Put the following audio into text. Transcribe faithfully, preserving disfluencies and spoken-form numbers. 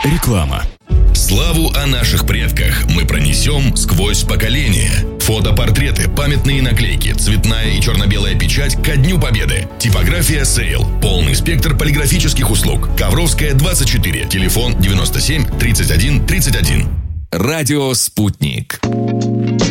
Реклама. Славу о наших предках мы пронесем сквозь поколения. Фотопортреты, памятные наклейки, цветная и черно-белая печать ко Дню Победы. Типография Сейл. Полный спектр полиграфических услуг. Ковровская, двадцать четыре. Телефон девяносто семь тридцать один тридцать один. Радио «Спутник».